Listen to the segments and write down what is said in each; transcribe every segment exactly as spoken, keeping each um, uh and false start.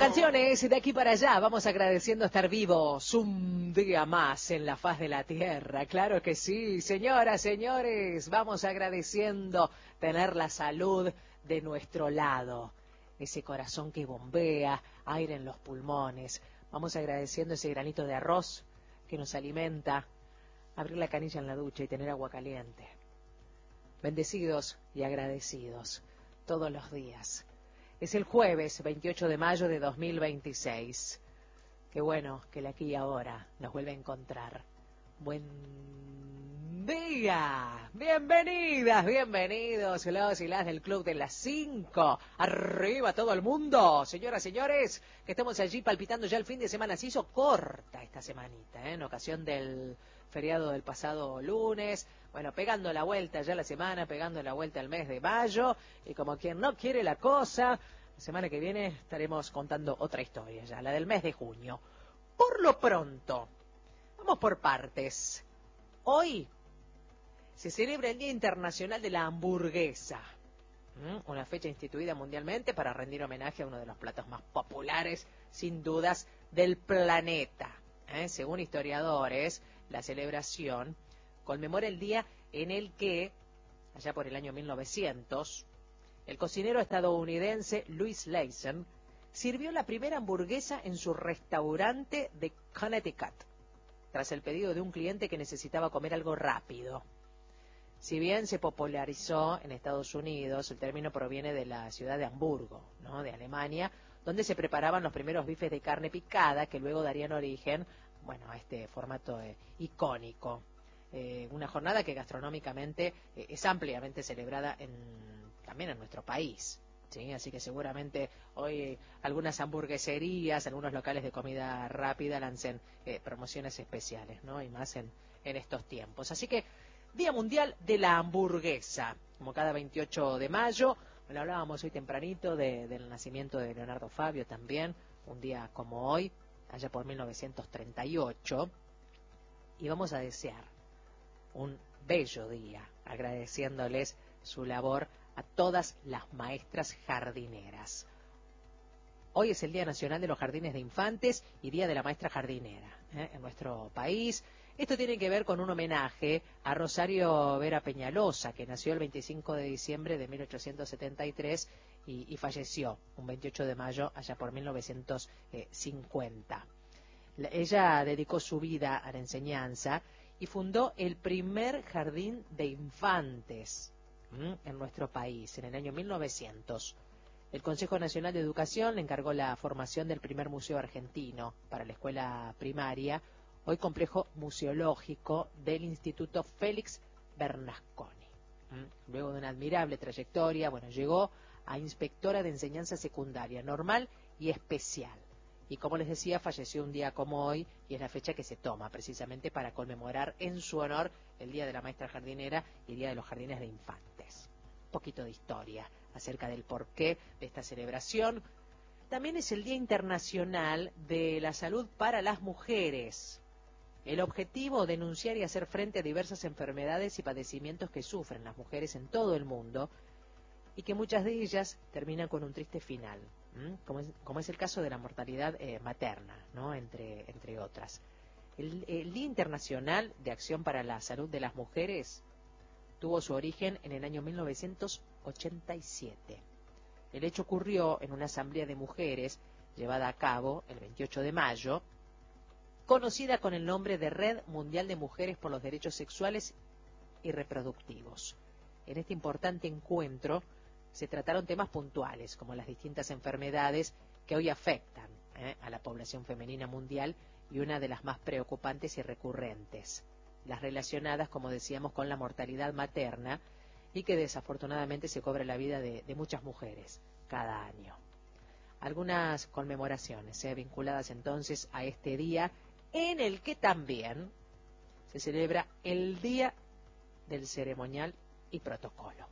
canciones de aquí para allá. Vamos agradeciendo estar vivos un día más en la faz de la tierra. Claro que sí, señoras, señores. Vamos agradeciendo tener la salud de nuestro lado. Ese corazón que bombea, aire en los pulmones. Vamos agradeciendo ese granito de arroz que nos alimenta. Abrir la canilla en la ducha y tener agua caliente. Bendecidos y agradecidos todos los días. Es el jueves veintiocho de mayo de dos mil veintiséis. Qué bueno que el aquí y ahora nos vuelve a encontrar. Buen día. Bienvenidas, bienvenidos los y las del Club de las cinco. Arriba todo el mundo. Señoras, señores, que estamos allí palpitando ya el fin de semana. Se hizo corta esta semanita, ¿eh? En ocasión del feriado del pasado lunes. Bueno, pegando la vuelta ya la semana, pegando la vuelta al mes de mayo. Y como quien no quiere la cosa, la semana que viene estaremos contando otra historia ya, la del mes de junio. Por lo pronto, vamos por partes. Hoy se celebra el Día Internacional de la Hamburguesa. ¿Mm? Una fecha instituida mundialmente para rendir homenaje a uno de los platos más populares, sin dudas, del planeta. ¿Eh? Según historiadores, la celebración conmemora el día en el que, allá por el año mil novecientos, el cocinero estadounidense Louis Leisen sirvió la primera hamburguesa en su restaurante de Connecticut, tras el pedido de un cliente que necesitaba comer algo rápido. Si bien se popularizó en Estados Unidos, el término proviene de la ciudad de Hamburgo, ¿no?, de Alemania, donde se preparaban los primeros bifes de carne picada que luego darían origen, bueno, a este formato eh, icónico. Eh, una jornada que gastronómicamente eh, es ampliamente celebrada en, también en nuestro país, ¿sí? Así que seguramente hoy algunas hamburgueserías, algunos locales de comida rápida lancen eh, promociones especiales, ¿no? Y más en, en estos tiempos. Así que Día Mundial de la Hamburguesa, como cada veintiocho de mayo. Bueno, hablábamos hoy tempranito de, del nacimiento de Leonardo Fabio también, un día como hoy, allá por mil novecientos treinta y ocho, y vamos a desear un bello día, agradeciéndoles su labor a todas las maestras jardineras. Hoy es el Día Nacional de los Jardines de Infantes y Día de la Maestra Jardinera, ¿eh?, en nuestro país. Esto tiene que ver con un homenaje a Rosario Vera Peñalosa, que nació el veinticinco de diciembre de mil ochocientos setenta y tres y, y falleció un veintiocho de mayo allá por mil novecientos cincuenta. La, ella dedicó su vida a la enseñanza y fundó el primer jardín de infantes ¿m? en nuestro país, en el año mil novecientos. El Consejo Nacional de Educación le encargó la formación del primer museo argentino para la escuela primaria, hoy complejo museológico del Instituto Félix Bernasconi. ¿Mm? Luego de una admirable trayectoria, bueno, llegó a inspectora de enseñanza secundaria, normal y especial. Y como les decía, falleció un día como hoy, y es la fecha que se toma precisamente para conmemorar en su honor el Día de la Maestra Jardinera y el Día de los Jardines de Infantes. Un poquito de historia acerca del porqué de esta celebración. También es el Día Internacional de la Salud para las Mujeres. El objetivo, denunciar y hacer frente a diversas enfermedades y padecimientos que sufren las mujeres en todo el mundo y que muchas de ellas terminan con un triste final, ¿m? como es, como es el caso de la mortalidad eh, materna, ¿no?, entre, entre otras. El, el Día Internacional de Acción para la Salud de las Mujeres tuvo su origen en el año mil novecientos ochenta y siete. El hecho ocurrió en una asamblea de mujeres llevada a cabo el veintiocho de mayo, conocida con el nombre de Red Mundial de Mujeres por los Derechos Sexuales y Reproductivos. En este importante encuentro se trataron temas puntuales, como las distintas enfermedades que hoy afectan ¿eh? a la población femenina mundial, y una de las más preocupantes y recurrentes, las relacionadas, como decíamos, con la mortalidad materna, y que desafortunadamente se cobra la vida de, de muchas mujeres cada año. Algunas conmemoraciones ¿eh? vinculadas entonces a este día, en el que también se celebra el Día del Ceremonial y Protocolo.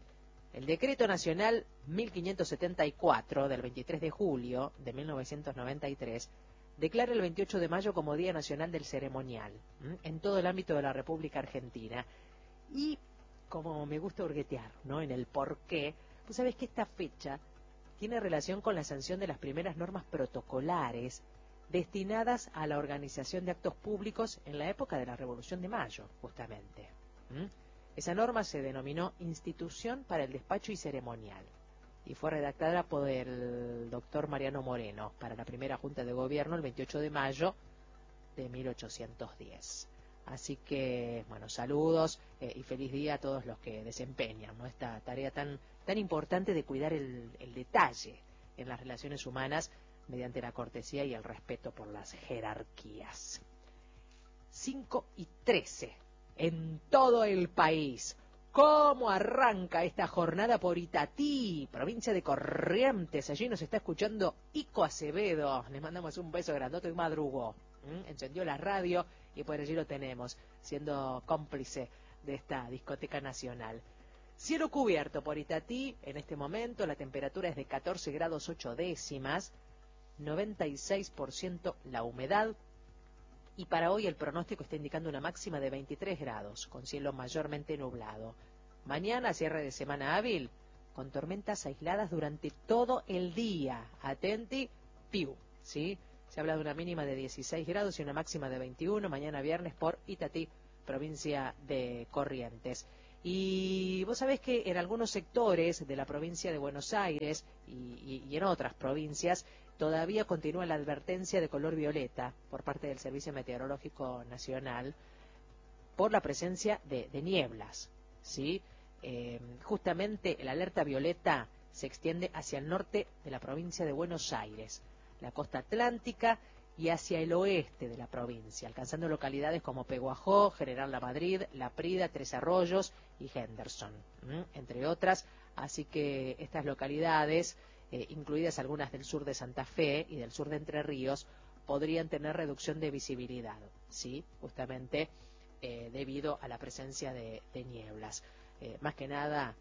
El Decreto Nacional mil quinientos setenta y cuatro del veintitrés de julio de mil novecientos noventa y tres declara el veintiocho de mayo como Día Nacional del Ceremonial ¿m? en todo el ámbito de la República Argentina. Y como me gusta hurguetear, ¿no?, en el porqué, pues sabes que esta fecha tiene relación con la sanción de las primeras normas protocolares destinadas a la organización de actos públicos en la época de la Revolución de Mayo, justamente. ¿Mm? Esa norma se denominó Institución para el Despacho y Ceremonial y fue redactada por el doctor Mariano Moreno para la primera Junta de Gobierno el veintiocho de mayo de mil ochocientos diez. Así que, bueno, saludos eh, y feliz día a todos los que desempeñan, ¿no?, esta tarea tan, tan importante de cuidar el, el detalle en las relaciones humanas mediante la cortesía y el respeto por las jerarquías. cinco y trece en todo el país. ¿Cómo arranca esta jornada por Itatí, provincia de Corrientes? Allí nos está escuchando Ico Acevedo. Le mandamos un beso grandote y madrugó. ¿Mm? Encendió la radio y por allí lo tenemos, siendo cómplice de esta discoteca nacional. Cielo cubierto por Itatí en este momento, la temperatura es de catorce grados ocho décimas, noventa y seis por ciento la humedad, y para hoy el pronóstico está indicando una máxima de veintitrés grados, con cielo mayormente nublado. Mañana, cierre de semana hábil, con tormentas aisladas durante todo el día. Atenti, piu, ¿sí? Se habla de una mínima de dieciséis grados y una máxima de veintiuno, mañana viernes por Itatí, provincia de Corrientes. Y vos sabés que en algunos sectores de la provincia de Buenos Aires y, y, y en otras provincias todavía continúa la advertencia de color violeta por parte del Servicio Meteorológico Nacional por la presencia de, de nieblas, ¿sí? Eh, justamente la alerta violeta se extiende hacia el norte de la provincia de Buenos Aires, la costa atlántica y hacia el oeste de la provincia, alcanzando localidades como Peguajó, General La Madrid, La Prida, Tres Arroyos y Henderson, ¿m? entre otras. Así que estas localidades, eh, incluidas algunas del sur de Santa Fe y del sur de Entre Ríos, podrían tener reducción de visibilidad, ¿sí? Justamente eh, debido a la presencia de, de nieblas. Eh, más que nada,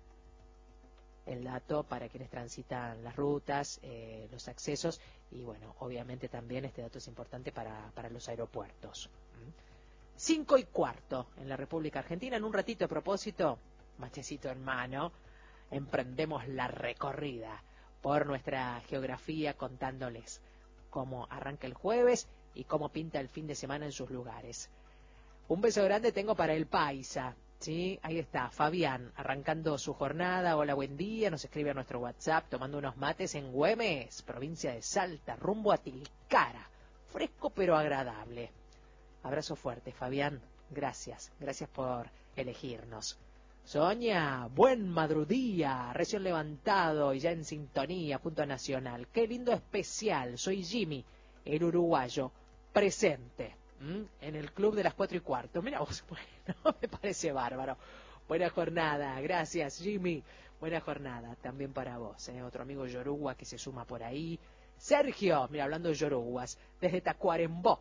el dato para quienes transitan las rutas, eh, los accesos, y bueno, obviamente también este dato es importante para, para los aeropuertos. Cinco y cuarto en la República Argentina. En un ratito, a propósito, matecito en mano, emprendemos la recorrida por nuestra geografía contándoles cómo arranca el jueves y cómo pinta el fin de semana en sus lugares. Un beso grande tengo para el Paisa. Sí, ahí está, Fabián, arrancando su jornada. Hola, buen día, nos escribe a nuestro WhatsApp, tomando unos mates en Güemes, provincia de Salta, rumbo a Tilcara. Fresco pero agradable. Abrazo fuerte, Fabián, gracias, gracias por elegirnos. Sonia, buen madrugía, recién levantado y ya en sintonía, punto nacional. Qué lindo especial, soy Jimmy, el uruguayo, presente. ¿Mm? En el club de las cuatro y cuarto. Mira vos, bueno, me parece bárbaro. Buena jornada, gracias Jimmy. Buena jornada también para vos, ¿eh? Otro amigo Yoruba que se suma por ahí. Sergio, mira, hablando de Yoruguas, desde Tacuarembó.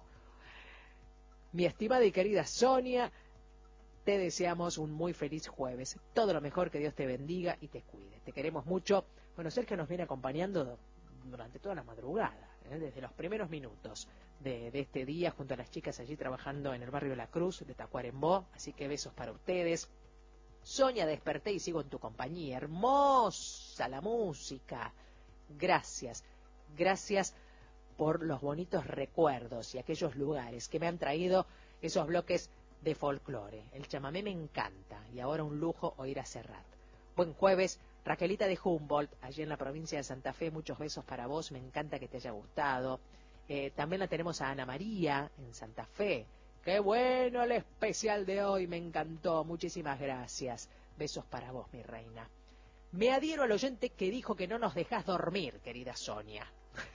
Mi estimada y querida Sonia, te deseamos un muy feliz jueves. Todo lo mejor, que Dios te bendiga y te cuide. Te queremos mucho. Bueno, Sergio nos viene acompañando durante toda la madrugada, ¿eh? Desde los primeros minutos de, de este día, junto a las chicas allí trabajando en el barrio La Cruz de Tacuarembó. Así que besos para ustedes. Sonia, desperté y sigo en tu compañía. Hermosa la música. Gracias, gracias por los bonitos recuerdos y aquellos lugares que me han traído esos bloques de folclore. El chamamé me encanta y ahora un lujo oír a Serrat. Buen jueves. Raquelita de Humboldt, allí en la provincia de Santa Fe, muchos besos para vos, me encanta que te haya gustado. Eh, también la tenemos a Ana María, en Santa Fe. ¡Qué bueno el especial de hoy! Me encantó, muchísimas gracias. Besos para vos, mi reina. Me adhiero al oyente que dijo que no nos dejás dormir, querida Sonia.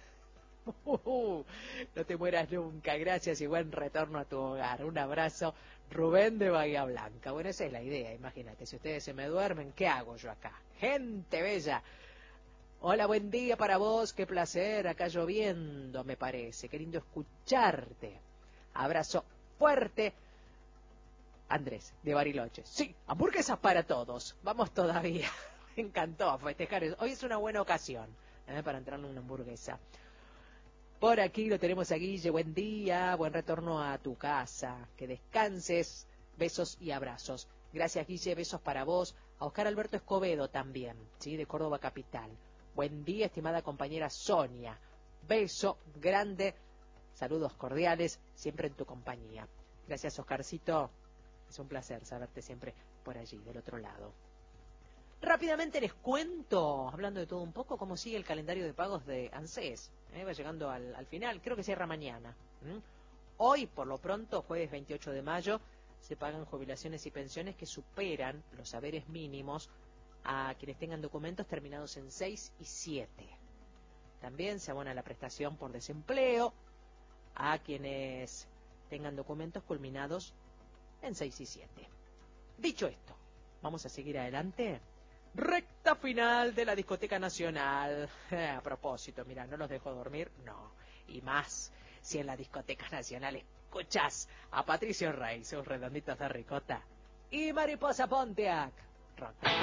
Uh, no te mueras nunca, gracias y buen retorno a tu hogar. Un abrazo, Rubén de Bahía Blanca. Bueno, esa es la idea, imagínate, si ustedes se me duermen, ¿qué hago yo acá? Gente bella. Hola, buen día para vos, qué placer, acá lloviendo me parece, qué lindo escucharte. Abrazo fuerte. Andrés, de Bariloche. Sí, hamburguesas para todos, vamos todavía. Me encantó festejar eso. Hoy es una buena ocasión, ¿eh? Para entrar en una hamburguesa. Por aquí lo tenemos a Guille, buen día, buen retorno a tu casa, que descanses, besos y abrazos. Gracias Guille, besos para vos, a Oscar Alberto Escobedo también, ¿sí? De Córdoba Capital. Buen día, estimada compañera Sonia. Beso grande, saludos cordiales, siempre en tu compañía. Gracias, Oscarcito. Es un placer saberte siempre por allí, del otro lado. Rápidamente les cuento, hablando de todo un poco, cómo sigue el calendario de pagos de ANSES. ¿eh? Va llegando al, al final, creo que cierra mañana. ¿Mm? Hoy, por lo pronto, jueves veintiocho de mayo, se pagan jubilaciones y pensiones que superan los saberes mínimos a quienes tengan documentos terminados en seis y siete. También se abona la prestación por desempleo a quienes tengan documentos culminados en seis y siete. Dicho esto, vamos a seguir adelante. Recta final de la Discoteca Nacional. A propósito, mira, no los dejo dormir, no. Y más, si en la Discoteca Nacional escuchas a Patricio Rey, sus redonditos de ricota, y Mariposa Pontiac. Rock.